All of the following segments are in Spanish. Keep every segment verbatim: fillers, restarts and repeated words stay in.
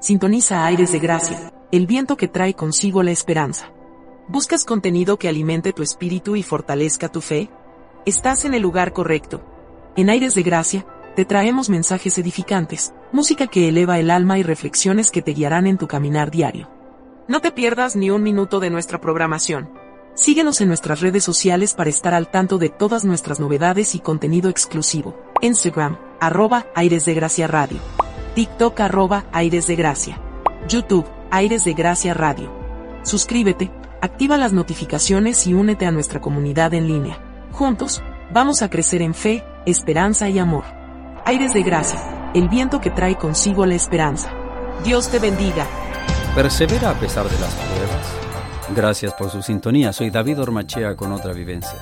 Sintoniza Aires de Gracia, el viento que trae consigo la esperanza. ¿Buscas contenido que alimente tu espíritu y fortalezca tu fe? Estás en el lugar correcto. En Aires de Gracia, te traemos mensajes edificantes, música que eleva el alma y reflexiones que te guiarán en tu caminar diario. No te pierdas ni un minuto de nuestra programación. Síguenos en nuestras redes sociales para estar al tanto de todas nuestras novedades y contenido exclusivo. Instagram, arroba Aires de Gracia Radio. TikTok, arroba Aires de Gracia. YouTube, Aires de Gracia Radio. Suscríbete, activa las notificaciones y únete a nuestra comunidad en línea. Juntos, vamos a crecer en fe, esperanza y amor. Aires de Gracia, el viento que trae consigo la esperanza. Dios te bendiga. Persevera a pesar de las pruebas. Gracias por su sintonía. Soy David Ormachea con otra vivencia.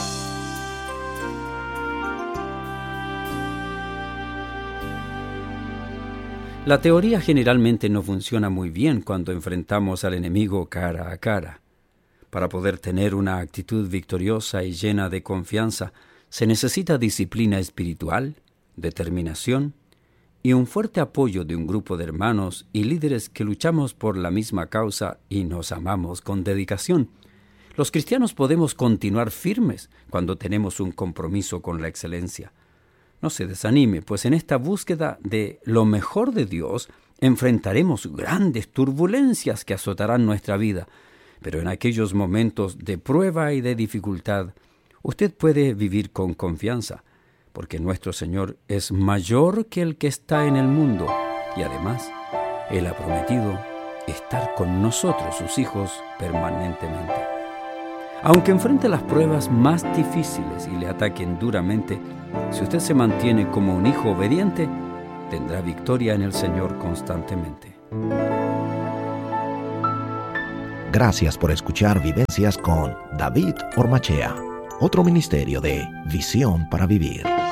La teoría generalmente no funciona muy bien cuando enfrentamos al enemigo cara a cara. Para poder tener una actitud victoriosa y llena de confianza, se necesita disciplina espiritual, determinación y un fuerte apoyo de un grupo de hermanos y líderes que luchamos por la misma causa y nos amamos con dedicación. Los cristianos podemos continuar firmes cuando tenemos un compromiso con la excelencia. No se desanime, pues en esta búsqueda de lo mejor de Dios enfrentaremos grandes turbulencias que azotarán nuestra vida. Pero en aquellos momentos de prueba y de dificultad, usted puede vivir con confianza, porque nuestro Señor es mayor que el que está en el mundo, y además, Él ha prometido estar con nosotros, sus hijos, permanentemente. Aunque enfrente las pruebas más difíciles y le ataquen duramente, si usted se mantiene como un hijo obediente, tendrá victoria en el Señor constantemente. Gracias por escuchar Vivencias con David Ormachea, otro ministerio de Visión para Vivir.